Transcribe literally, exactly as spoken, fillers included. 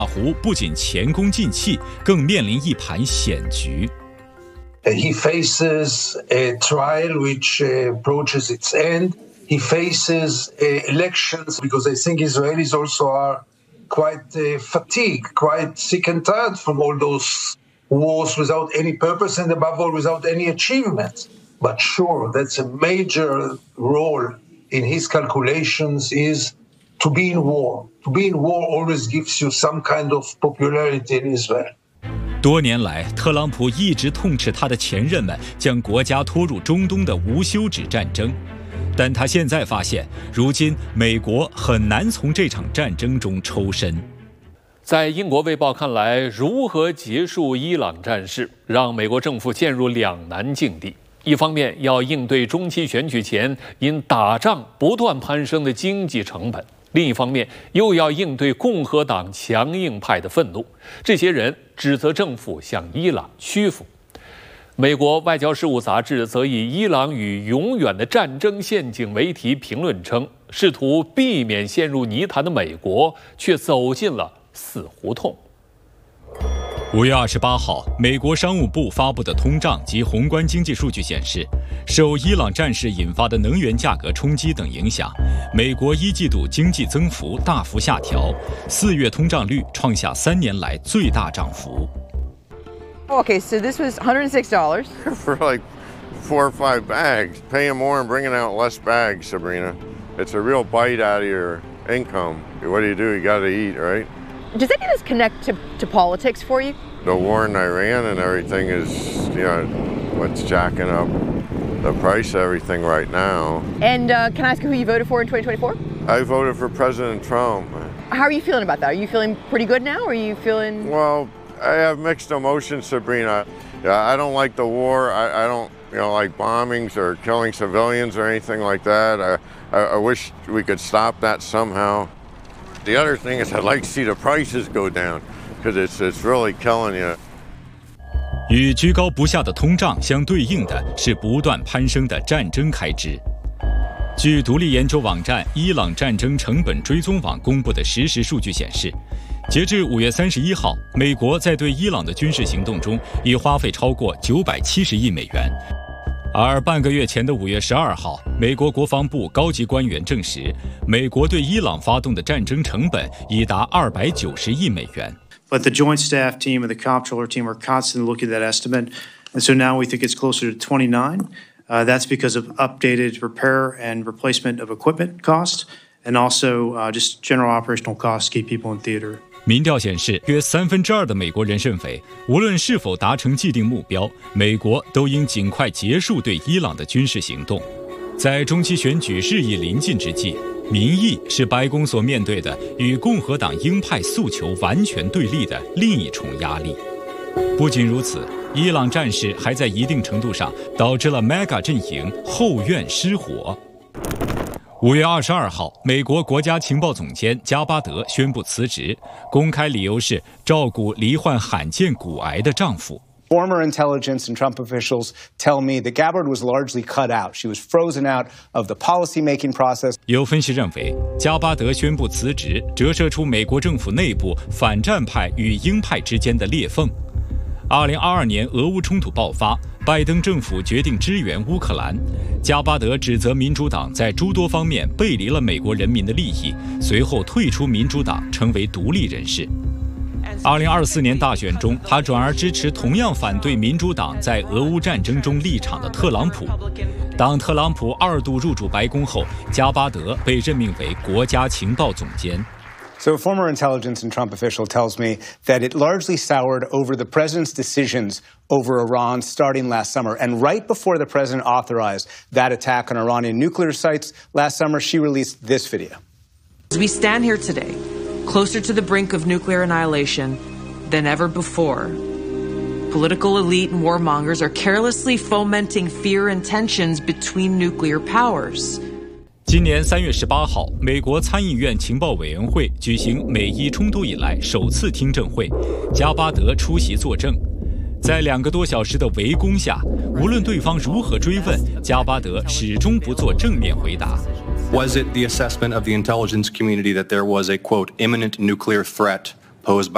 胡不仅前功尽弃，更面临一盘险局。 He faces a trial which approaches its end. He faces elections because I think Israelis also are quite fatigued, quite sick and tired from all those wars without any purpose and above all without any achievement. But sure, that's a major role in his calculations is to be in war. To be in war always gives you some kind of popularity in Israel. 多年来，特朗普一直痛斥他的前任们将国家拖入中东的无休止战争，但他现在发现，如今美国很难从这场战争中抽身。 在英国《卫报》看来，如何结束伊朗战事，让美国政府陷入两难境地。一方面要应对中期选举前因打仗不断攀升的经济成本，另一方面又要应对共和党强硬派的愤怒。这些人指责政府向伊朗屈服。美国外交事务杂志则以伊朗与永远的战争陷阱为题评论称，试图避免陷入泥潭的美国却走进了死胡同。 五月二十八号，美国商务部发布的通胀及宏观经济数据显示，受伊朗战事引发的能源价格冲击等影响，美国一季度经济增幅大幅下调，四月通胀率创下三年来最大涨幅。 Okay, so this was one hundred six dollars for like four or five bags. Paying more and bringing out less bags, Sabrina. It's a real bite out of your income. What do you do? You got to eat, right? Does any of this connect to, to politics for you? The war in Iran and everything is, you know, what's jacking up the price of everything right now. And uh, can I ask who you voted for in twenty twenty-four? I voted for President Trump. How are you feeling about that? Are you feeling pretty good now, or are you feeling... Well, I have mixed emotions, Sabrina. Yeah, I don't like the war. I, I don't, you know, like bombings or killing civilians or anything like that. I, I, I wish we could stop that somehow. The other thing is I'd like to see the prices go down because it's, it's really killing you. 与居高不下的通胀相对应的是不断攀升的战争开支。据独立研究网站伊朗战争成本追踪网公布的实时数据显示，截至五月三十一号，美国在对伊朗的军事行动中已花费超过九百七十亿美元。而半个月前的五月十二号，美国国防部高级官员证实，美国对伊朗发动的战争成本已达二百九十亿美元。 But the Joint Staff Team and the Comptroller Team are constantly looking at that estimate, and so now we think it's closer to twenty-nine. Uh, that's because of updated repair and replacement of equipment costs, and also uh, just general operational costs to keep people in theater. 民调显示，约三分之二的美国人认为，无论是否达成既定目标，美国都应尽快结束对伊朗的军事行动。在中期选举日益临近之际，民意是白宫所面对的与共和党鹰派诉求完全对立的另一重压力。不仅如此，伊朗战事还在一定程度上导致了 M A G A 阵营后院失火。五月二十二号，美国国家情报总监加巴德宣布辞职，公开理由是照顾罹患罕见骨癌的丈夫。 Former intelligence and Trump officials tell me that Gabbard was largely cut out. She was frozen out of the policy-making process. 有分析认为，加巴德宣布辞职，折射出美国政府内部反战派与鹰派之间的裂缝。二零二二年俄乌冲突爆发，拜登政府决定支援乌克兰，加巴德指责民主党在诸多方面背离了美国人民的利益，随后退出民主党，成为独立人士。二零二四年大选中，他转而支持同样反对民主党在俄乌战争中立场的特朗普。当特朗普二度入主白宫后，加巴德被任命为国家情报总监。 So a former intelligence and Trump official tells me that it largely soured over the president's decisions over Iran starting last summer. And right before the president authorized that attack on Iranian nuclear sites last summer, she released this video. As we stand here today, closer to the brink of nuclear annihilation than ever before, political elite and warmongers are carelessly fomenting fear and tensions between nuclear powers. 今年三月十八号，美国参议院情报委员会举行美伊冲突以来首次听证会，加巴德出席作证。在两个多小时的围攻下，无论对方如何追问，加巴德始终不做正面回答。 Was it the assessment of the intelligence community that there was a, quote, imminent nuclear threat posed by